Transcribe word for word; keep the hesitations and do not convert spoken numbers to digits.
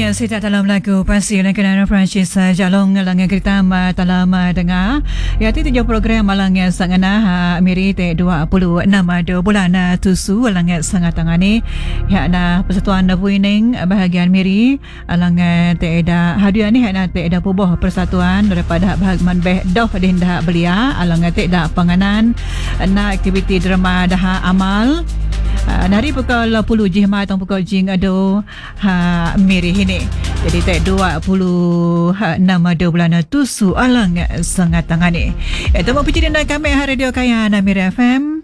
Ya, saya tak dalam lagu pasti dan kenal Francis Jalong langan kereta dalam dengar. Ya, ti tujuh program malang sangana miri te dua puluh enam do bulan tusu langan sangat tangani. Ya na persatuan Buining bahagian miri langan te da hadiah ni na te da pubuh persatuan daripada bahagian beh doh dindah belia langan te da panganan na aktiviti drama dah amal. Uh, dari pukul puluh jihma atau pukul jing ado ha miri ini. Jadi tak dua puluh enam do bulan tusu alang sangat tangani. Itu mau pikirin kami radio kaya na Miri F M.